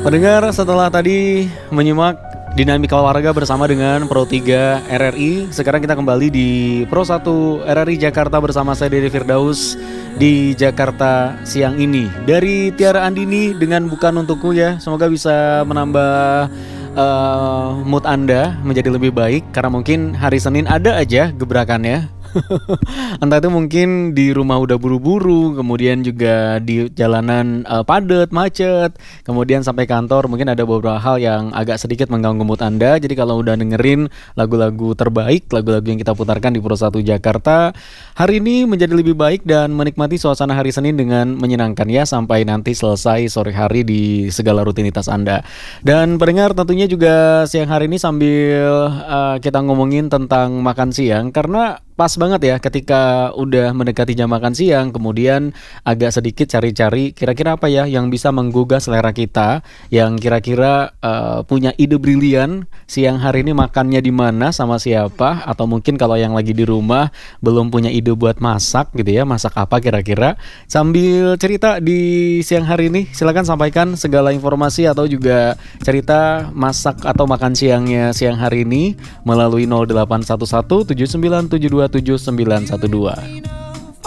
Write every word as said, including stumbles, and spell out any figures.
Pendengar, setelah tadi menyimak dinamika olahraga bersama dengan Pro tiga R R I, sekarang kita kembali di Pro satu R R I Jakarta bersama saya Dede Firdaus di Jakarta siang ini. Dari Tiara Andini dengan Bukan Untukku ya, semoga bisa menambah uh, mood Anda menjadi lebih baik, karena mungkin hari Senin ada aja gebrakannya. Entah itu mungkin di rumah udah buru-buru, kemudian juga di jalanan uh, padat, macet, kemudian sampai kantor mungkin ada beberapa hal yang agak sedikit mengganggu mood Anda. Jadi kalau udah dengerin lagu-lagu terbaik, lagu-lagu yang kita putarkan di Pro satu Jakarta hari ini menjadi lebih baik dan menikmati suasana hari Senin dengan menyenangkan ya, sampai nanti selesai sore hari di segala rutinitas Anda. Dan pendengar, tentunya juga siang hari ini sambil uh, kita ngomongin tentang makan siang, karena pas banget ya ketika udah mendekati jam makan siang, kemudian agak sedikit cari-cari kira-kira apa ya yang bisa menggugah selera kita, yang kira-kira uh, punya ide brilian siang hari ini makannya di mana sama siapa, atau mungkin kalau yang lagi di rumah belum punya ide buat masak gitu ya, masak apa kira-kira. Sambil cerita di siang hari ini, silakan sampaikan segala informasi atau juga cerita masak atau makan siangnya siang hari ini melalui nol delapan satu satu tujuh sembilan tujuh dua tujuh sembilan satu dua.